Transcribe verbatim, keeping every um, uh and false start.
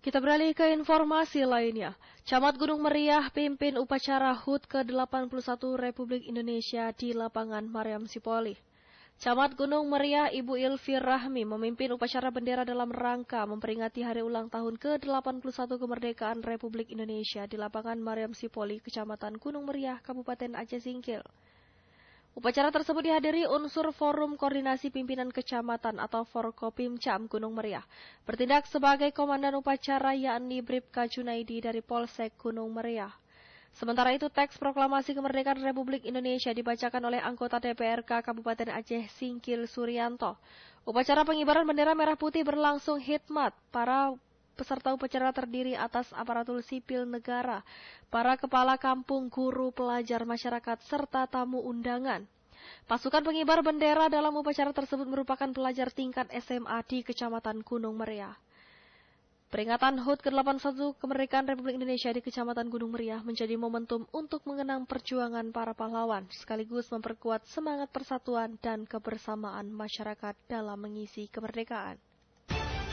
Kita beralih ke informasi lainnya. Camat Gunung Meriah pimpin upacara H U T ke delapan puluh satu Republik Indonesia di lapangan Mariam Sipoli. Camat Gunung Meriah Ibu Ilfir Rahmi memimpin upacara bendera dalam rangka memperingati hari ulang tahun ke delapan puluh satu kemerdekaan Republik Indonesia di lapangan Mariam Sipoli, Kecamatan Gunung Meriah, Kabupaten Aceh Singkil. Upacara tersebut dihadiri unsur Forum Koordinasi Pimpinan Kecamatan atau Forkopimcam Gunung Meriah. Bertindak sebagai komandan upacara yakni Bribka Junaidi dari Polsek Gunung Meriah. Sementara itu teks proklamasi kemerdekaan Republik Indonesia dibacakan oleh anggota D P R K Kabupaten Aceh Singkil Suryanto. Upacara pengibaran bendera merah putih berlangsung hikmat. Para peserta upacara terdiri atas aparatur sipil negara, para kepala kampung, guru, pelajar, masyarakat, serta tamu undangan. Pasukan pengibar bendera dalam upacara tersebut merupakan pelajar tingkat S M A di Kecamatan Gunung Meriah. Peringatan H U T ke delapan puluh satu kemerdekaan Republik Indonesia di Kecamatan Gunung Meriah menjadi momentum untuk mengenang perjuangan para pahlawan, sekaligus memperkuat semangat persatuan dan kebersamaan masyarakat dalam mengisi kemerdekaan.